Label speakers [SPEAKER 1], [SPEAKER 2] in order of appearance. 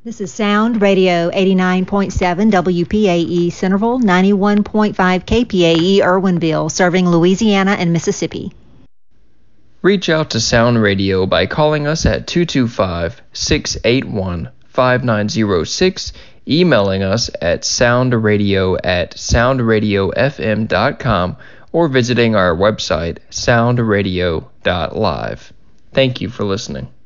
[SPEAKER 1] This is Sound Radio 89.7 WPAE Centerville, 91.5 KPAE Irwinville, serving Louisiana and Mississippi.
[SPEAKER 2] Reach out to Sound Radio by calling us at 225-681-5906, emailing us at soundradio@soundradiofm.com, or visiting our website, soundradio.live. Thank you for listening.